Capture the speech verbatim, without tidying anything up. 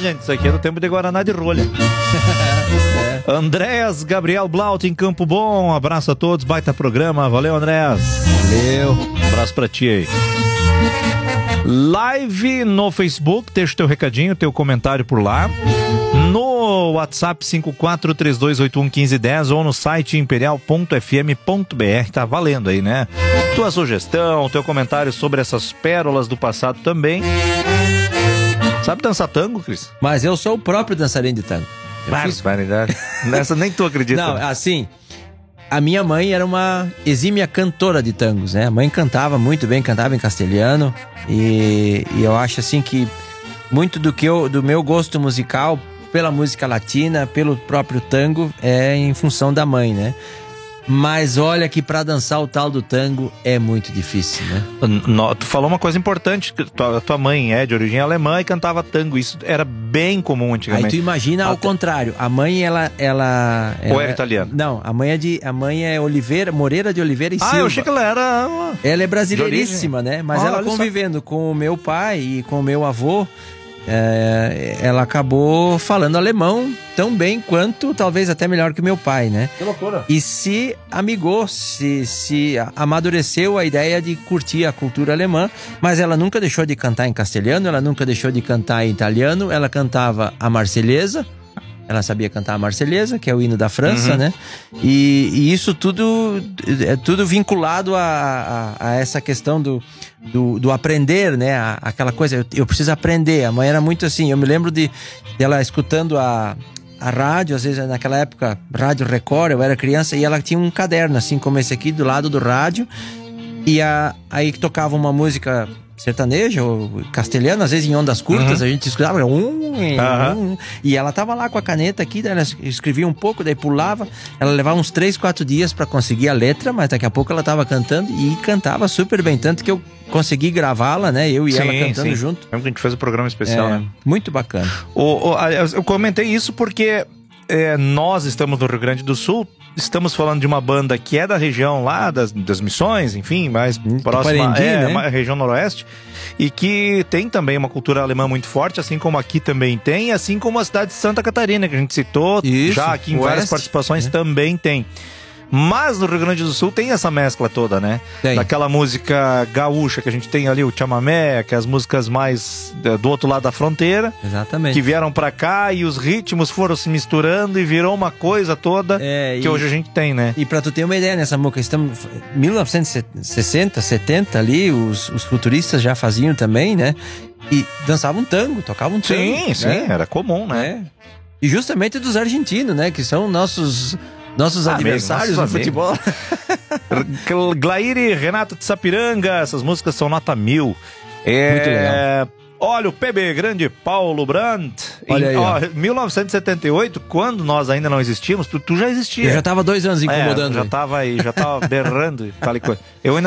gente. Isso aqui é do tempo de Guaraná de rolha. É. Andréas Gabriel Blaut em Campo Bom. Um abraço a todos. Baita programa. Valeu, Andréas. Valeu. Um abraço pra ti aí. Live no Facebook, deixa o teu recadinho, teu comentário por lá. No WhatsApp cinco quatro três dois oito um um cinco um zero ou no site imperial ponto f m ponto b r. Tá valendo aí, né? Tua sugestão, teu comentário sobre essas pérolas do passado também. Sabe dançar tango, Cris? Mas eu sou o próprio dançarino de tango. Barbaridade. Nessa nem tu acredita. Não, assim... A minha mãe era uma exímia cantora de tangos, né? A mãe cantava muito bem, cantava em castelhano. E, e eu acho assim que muito do, que eu, do meu gosto musical pela música latina, pelo próprio tango, é em função da mãe, né? Mas olha que pra dançar o tal do tango é muito difícil, né? No, tu falou uma coisa importante, tua, tua mãe é de origem alemã e cantava tango, isso era bem comum antigamente. Aí tu imagina ao Até... contrário, a mãe ela... ela Ou ela, era italiana? Não, a mãe é, de, a mãe é Oliveira, Moreira de Oliveira e ah, Silva. Ah, eu achei que ela era... Uma... Ela é brasileiríssima, né? Mas ah, ela convivendo só. com o meu pai e com o meu avô, é, ela acabou falando alemão tão bem quanto, talvez até melhor que o meu pai, né? Que loucura. E se amigou, se, se amadureceu a ideia de curtir a cultura alemã, mas ela nunca deixou de cantar em castelhano, ela nunca deixou de cantar em italiano, ela cantava a Marselhesa. Ela sabia cantar a Marselhesa, que é o hino da França, uhum. né? E, e isso tudo é tudo vinculado a, a, a essa questão do, do, do aprender, né? A, aquela coisa, eu, eu preciso aprender. A mãe era muito assim, eu me lembro de dela escutando a, a rádio, às vezes naquela época, Rádio Record, eu era criança, e ela tinha um caderno, assim como esse aqui, do lado do rádio, e a, aí que tocava uma música... sertaneja ou castelhano, às vezes em ondas curtas, uhum. a gente escutava um, um, um, e ela tava lá com a caneta aqui, daí ela escrevia um pouco, daí pulava, ela levava uns três, quatro dias pra conseguir a letra, mas daqui a pouco ela tava cantando e cantava super bem, tanto que eu consegui gravá-la, né, eu e sim, ela cantando sim. junto. Lembra que a gente fez um programa especial, é, né? Muito bacana. O, o, eu comentei isso porque é, nós estamos no Rio Grande do Sul, estamos falando de uma banda que é da região lá, das, das Missões, enfim, mais próxima, Parendi, é, né? a região noroeste, e que tem também uma cultura alemã muito forte, assim como aqui também tem, assim como a cidade de Santa Catarina, que a gente citou, isso, já aqui em oeste, várias participações, é. também tem. Mas no Rio Grande do Sul tem essa mescla toda, né? Tem. Daquela música gaúcha que a gente tem ali, o chamamé, que é as músicas mais do outro lado da fronteira. Exatamente. Que vieram pra cá e os ritmos foram se misturando e virou uma coisa toda é, que e, hoje a gente tem, né? E pra tu ter uma ideia, nessa música, estamos em mil novecentos e sessenta, setenta ali, os, os futuristas já faziam também, né? E dançavam tango, tocavam tango. Sim, sim, né? Era comum, né? É. E justamente dos argentinos, né? Que são nossos... Nossos ah, adversários nossos no futebol. Glaire, Renato de Sapiranga, essas músicas são nota mil. É... Muito legal. Olha o P B grande Paulo Brandt. Olha em aí, ó. mil novecentos e setenta e oito, quando nós ainda não existíamos, tu, tu já existia. Eu já tava dois anos incomodando. É, já tava aí, já tava berrando. Tal e coisa. Eu ainda